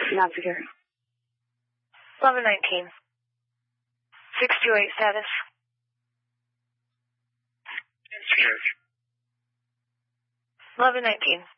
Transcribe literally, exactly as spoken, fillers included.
Not secure. eleven nineteen. six two eight status. Secure. eleven nineteen.